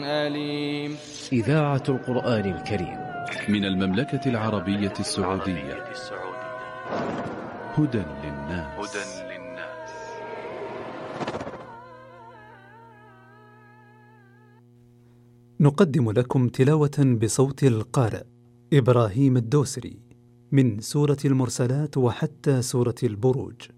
أليم. إذاعة القرآن الكريم من المملكة العربية السعودية. هدى للناس. نقدم لكم تلاوة بصوت القارئ إبراهيم الدوسري من سورة المرسلات وحتى سورة البروج.